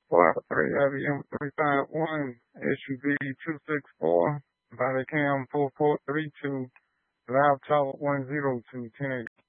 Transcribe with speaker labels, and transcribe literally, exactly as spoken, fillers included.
Speaker 1: four out of three, I B M three five one, S U V two six four, body cam four four three two, loud talk one zero two, ten eight.